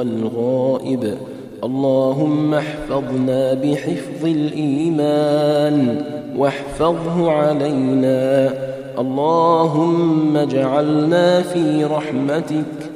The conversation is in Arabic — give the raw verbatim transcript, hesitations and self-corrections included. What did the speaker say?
والغائب. اللهم احفظنا بحفظ الإيمان واحفظه علينا. اللهم اجعلنا في رحمتك